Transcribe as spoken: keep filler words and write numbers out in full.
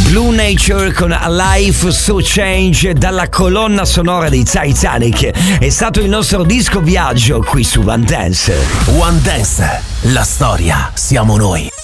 Blue Nature con A Life So Change dalla colonna sonora di Titanic. È stato il nostro disco viaggio qui su One Dance. One Dance, la storia siamo noi.